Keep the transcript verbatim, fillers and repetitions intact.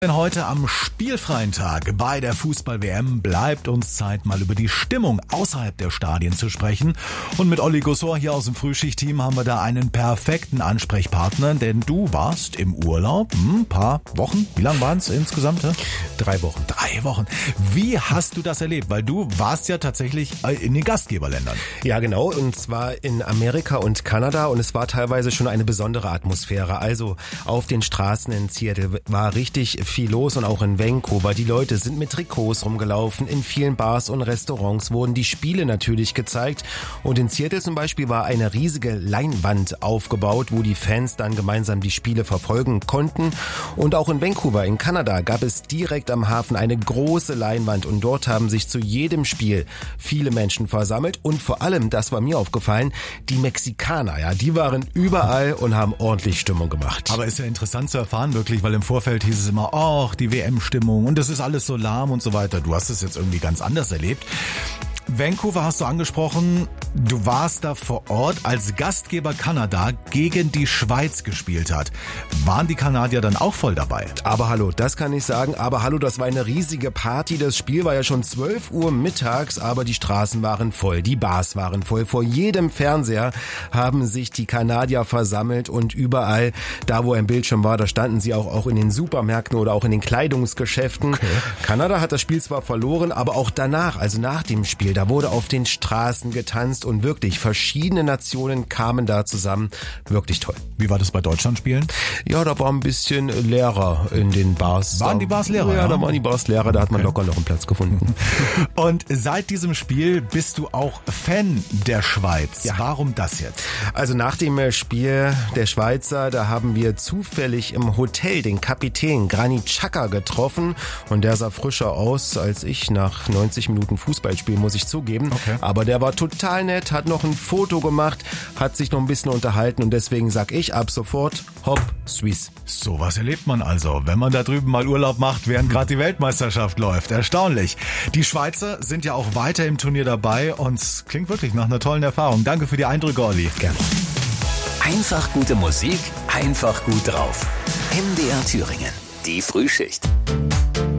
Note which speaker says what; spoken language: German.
Speaker 1: Denn heute am spielfreien Tag bei der Fußball-W M bleibt uns Zeit, mal über die Stimmung außerhalb der Stadien zu sprechen. Und mit Olli Gossor hier aus dem Frühschicht-Team haben wir da einen perfekten Ansprechpartner, denn du warst im Urlaub, ein paar Wochen, wie lang waren es insgesamt? Ja?
Speaker 2: Drei Wochen.
Speaker 1: Drei Wochen. Wie hast du das erlebt? Weil du warst ja tatsächlich in den Gastgeberländern.
Speaker 2: Ja, genau, und zwar in Amerika und Kanada, und es war teilweise schon eine besondere Atmosphäre. Also auf den Straßen in Seattle war richtig viel los, und auch in Vancouver. Die Leute sind mit Trikots rumgelaufen. In vielen Bars und Restaurants wurden die Spiele natürlich gezeigt. Und in Seattle zum Beispiel war eine riesige Leinwand aufgebaut, wo die Fans dann gemeinsam die Spiele verfolgen konnten. Und auch in Vancouver in Kanada gab es direkt am Hafen eine große Leinwand, und dort haben sich zu jedem Spiel viele Menschen versammelt. Und vor allem, das war mir aufgefallen, die Mexikaner, ja, die waren überall und haben ordentlich Stimmung gemacht.
Speaker 1: Aber ist ja interessant zu erfahren, wirklich, weil im Vorfeld hieß es immer, ach, die W M-Stimmung und das ist alles so lahm und so weiter. Du hast es jetzt irgendwie ganz anders erlebt. Vancouver hast du angesprochen. Du warst da vor Ort, als Gastgeber Kanada gegen die Schweiz gespielt hat. Waren die Kanadier dann auch voll dabei?
Speaker 2: Aber hallo, das kann ich sagen. Aber hallo, das war eine riesige Party. Das Spiel war ja schon zwölf Uhr mittags, aber die Straßen waren voll, die Bars waren voll. Vor jedem Fernseher haben sich die Kanadier versammelt, und überall, da wo ein Bildschirm war, da standen sie auch, auch in den Supermärkten oder auch in den Kleidungsgeschäften. Okay. Kanada hat das Spiel zwar verloren, aber auch danach, also nach dem Spiel, da wurde auf den Straßen getanzt, und wirklich verschiedene Nationen kamen da zusammen. Wirklich toll.
Speaker 1: Wie war das bei Deutschland-Spielen?
Speaker 2: Ja, da war ein bisschen leerer in den Bars.
Speaker 1: Waren die Bars leerer?
Speaker 2: Ja, da waren die Bars leerer, da hat man okay. locker noch einen Platz gefunden.
Speaker 1: Und seit diesem Spiel bist du auch Fan der Schweiz. Ja. Warum das jetzt?
Speaker 2: Also nach dem Spiel der Schweizer, da haben wir zufällig im Hotel den Kapitän Granit Xhaka getroffen, und der sah frischer aus als ich nach neunzig Minuten Fußballspiel, muss ich zugeben. Okay. Aber der war total nett, hat noch ein Foto gemacht, hat sich noch ein bisschen unterhalten, und deswegen sag ich ab sofort Hopp Suisse.
Speaker 1: Sowas erlebt man also, wenn man da drüben mal Urlaub macht, während gerade die Weltmeisterschaft läuft. Erstaunlich. Die Schweizer sind ja auch weiter im Turnier dabei, und es klingt wirklich nach einer tollen Erfahrung. Danke für die Eindrücke, Olli.
Speaker 2: Gerne.
Speaker 3: Einfach gute Musik, einfach gut drauf. M D R Thüringen, die Frühschicht.